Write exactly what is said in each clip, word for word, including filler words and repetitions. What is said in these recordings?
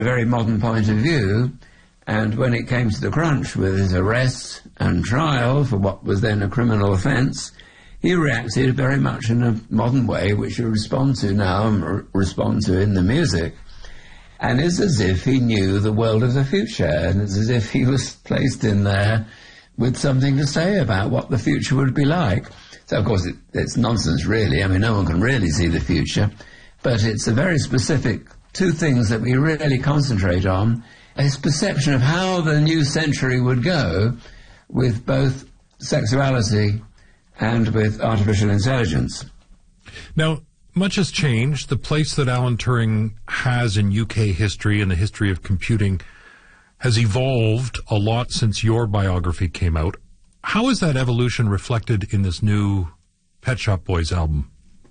a very modern point of view, and when it came to the crunch with his arrest and trial for what was then a criminal offence, he reacted very much in a modern way, which you respond to now and re- respond to in the music. And it's as if he knew the world of the future, and it's as if he was placed in there with something to say about what the future would be like. So, of course, it, it's nonsense, really. I mean, no one can really see the future. But it's a very specific two things that we really concentrate on. His perception of how the new century would go with both sexuality and with artificial intelligence. Now, much has changed. The place that Alan Turing has in U K history and the history of computing has evolved a lot since your biography came out. How is that evolution reflected in this new Pet Shop Boys album?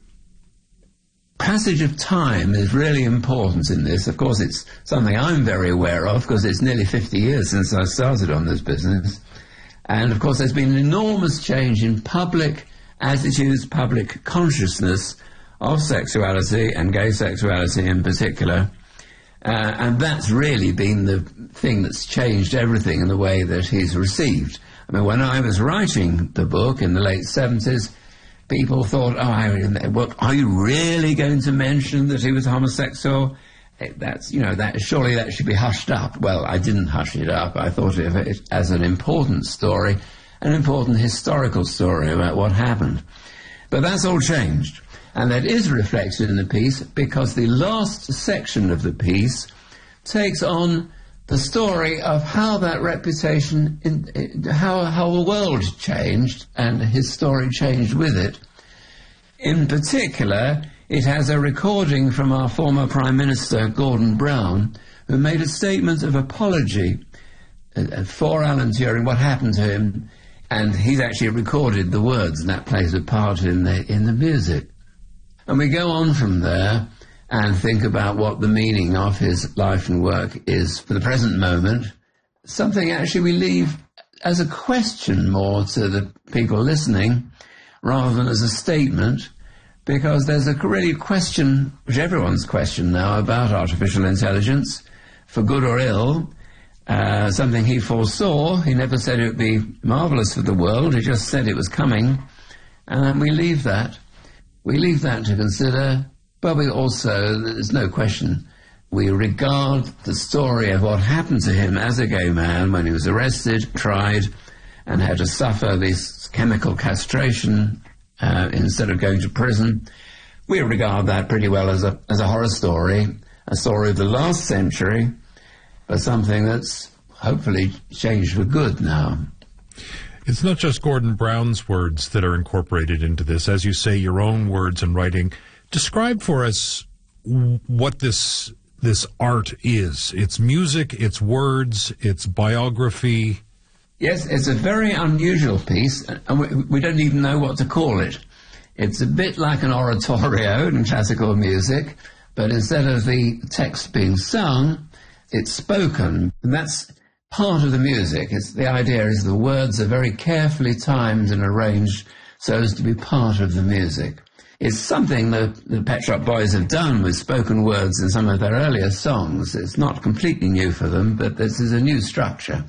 Passage of time is really important in this. Of course, it's something I'm very aware of because it's nearly fifty years since I started on this business. And, of course, there's been an enormous change in public attitudes, public consciousness of sexuality and gay sexuality in particular. Uh, and that's really been the thing that's changed everything in the way that he's received. I mean, when I was writing the book in the late seventies, people thought, oh, I, what, are you really going to mention that he was homosexual? That's, you know, that surely that should be hushed up. Well, I didn't hush it up. I thought of it as an important story, an important historical story about what happened. But that's all changed. And that is reflected in the piece because the last section of the piece takes on the story of how that reputation, in, how, how the world changed and his story changed with it. In particular, it has a recording from our former Prime Minister, Gordon Brown, who made a statement of apology uh, for Alan Turing, what happened to him, and he's actually recorded the words, and that plays a part in the, in the music. And we go on from there and think about what the meaning of his life and work is for the present moment, something actually we leave as a question more to the people listening rather than as a statement, because there's a really question, which everyone's questioned now, about artificial intelligence, for good or ill, uh, something he foresaw. He never said it would be marvellous for the world, he just said it was coming, and we leave that. We leave that to consider, but we also, there's no question, we regard the story of what happened to him as a gay man when he was arrested, tried, and had to suffer this chemical castration uh, instead of going to prison. We regard that pretty well as a, as a horror story, a story of the last century, but something that's hopefully changed for good now. It's not just Gordon Brown's words that are incorporated into this. As you say, your own words and writing. Describe for us what this this art is. It's music, it's words, it's biography. Yes, it's a very unusual piece, and we, we don't even know what to call it. It's a bit like an oratorio in classical music, but instead of the text being sung, it's spoken. And that's part of the music. It's, the idea is the words are very carefully timed and arranged so as to be part of the music. It's something that the Pet Shop Boys have done with spoken words in some of their earlier songs. It's not completely new for them, but this is a new structure.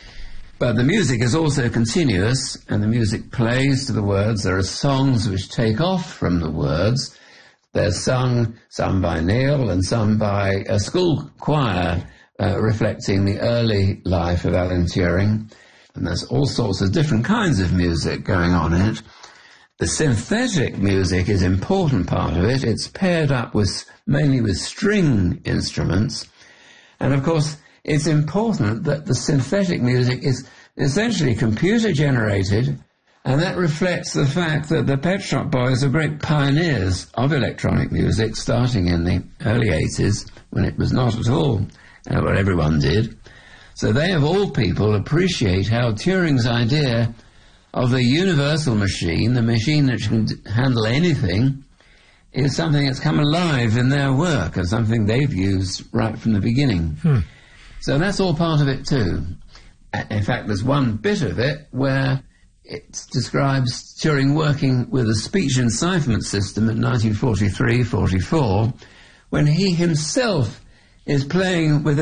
But the music is also continuous, and the music plays to the words. There are songs which take off from the words. They're sung, some by Neil and some by a school choir, Uh, reflecting the early life of Alan Turing. And there's all sorts of different kinds of music going on in it. The synthetic music is an important part of it. It's paired up with mainly with string instruments. And of course, it's important that the synthetic music is essentially computer-generated, and that reflects the fact that the Pet Shop Boys are great pioneers of electronic music, starting in the early eighties, when it was not at all Uh, what everyone did. So they, of all people, appreciate how Turing's idea of the universal machine, the machine that can d- handle anything, is something that's come alive in their work and something they've used right from the beginning. Hmm. So that's all part of it too. In fact, there's one bit of it where it describes Turing working with a speech encipherment system in nineteen forty-three forty-four, when he himself is playing with